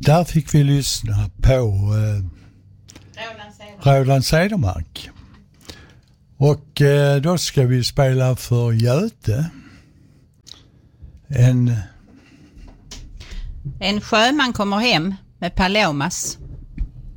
Där fick vi lyssna på Roland Cedermark. Och då ska vi spela för Göte. En sjöman kommer hem med Palomas.